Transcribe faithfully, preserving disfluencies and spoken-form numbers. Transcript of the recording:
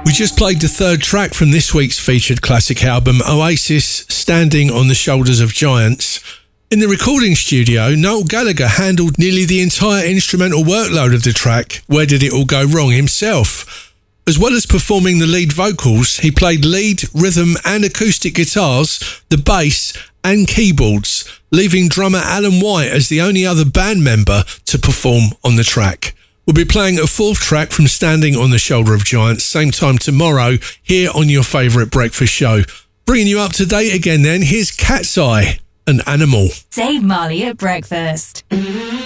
We just played the third track from this week's featured classic album, Oasis, Standing on the Shoulders of Giants. In the recording studio, Noel Gallagher handled nearly the entire instrumental workload of the track, Where Did It All Go Wrong, himself. As well as performing the lead vocals, he played lead, rhythm and acoustic guitars, the bass and keyboards, leaving drummer Alan White as the only other band member to perform on the track. We'll be playing a fourth track from Standing on the Shoulder of Giants, same time tomorrow, here on your favourite breakfast show. Bringing you up to date again then, here's Cat's Eye, an Animal. Dave Marley at breakfast.